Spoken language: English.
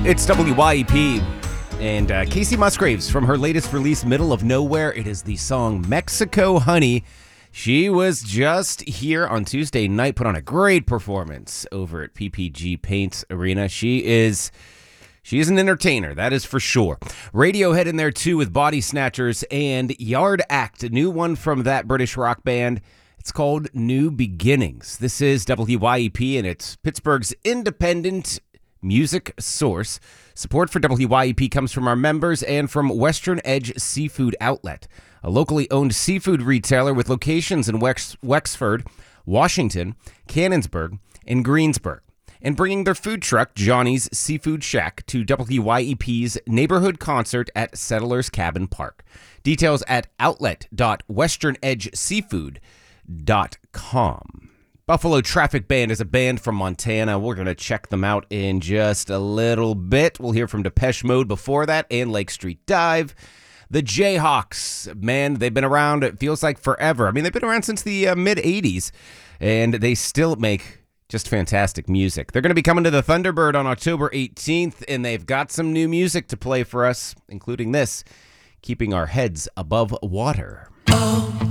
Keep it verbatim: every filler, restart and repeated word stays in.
It's W Y E P and uh, Casey Musgraves from her latest release, Middle of Nowhere. It is the song Mexico Honey. She was just here on Tuesday night, put on a great performance over at P P G Paints Arena. She is... She is an entertainer, that is for sure. Radiohead in there too with Body Snatchers and Yard Act, a new one from that British rock band. It's called New Beginnings. This is W Y E P and it's Pittsburgh's independent music source. Support for W Y E P comes from our members and from Western Edge Seafood Outlet, a locally owned seafood retailer with locations in Wex- Wexford, Washington, Canonsburg, and Greensburg, and bringing their food truck, Johnny's Seafood Shack, to W Y E P's neighborhood concert at Settlers Cabin Park. Details at outlet dot western edge seafood dot com. Buffalo Traffic Band is a band from Montana. We're going to check them out in just a little bit. We'll hear from Depeche Mode before that and Lake Street Dive. The Jayhawks, man, they've been around, it feels like forever. I mean, they've been around since the uh, mid-eighties, and they still make just fantastic music. They're going to be coming to the Thunderbird on October eighteenth, and they've got some new music to play for us, including this, Keeping Our Heads Above Water.